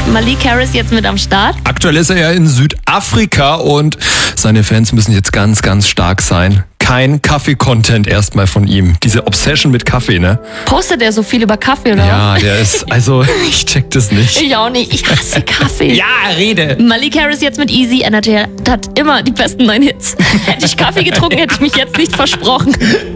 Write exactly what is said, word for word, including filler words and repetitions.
Malik Harris jetzt mit am Start? Aktuell ist er ja in Südafrika und seine Fans müssen jetzt ganz, ganz stark sein. Kein Kaffee-Content erstmal von ihm. Diese Obsession mit Kaffee, ne? Postet er so viel über Kaffee, oder? Ja, der ist, also, ich check das nicht. Ich auch nicht. Ich hasse Kaffee. Ja, rede. Malik Harris jetzt mit Easy. N R T hat immer die besten neuen Hits. Hätte ich Kaffee getrunken, hätte ich mich jetzt nicht versprochen.